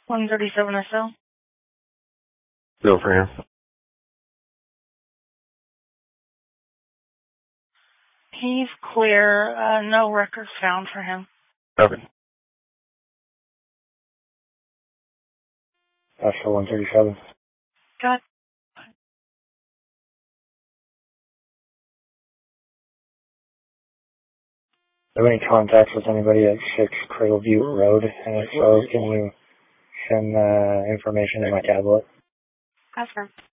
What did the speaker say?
137 SL. Go for him. He's clear. No records found for him. Okay. Astro 137. Got. Do you have any contacts with anybody at 6 Cradle View Road? And if so, can you send information to my tablet? That's fine.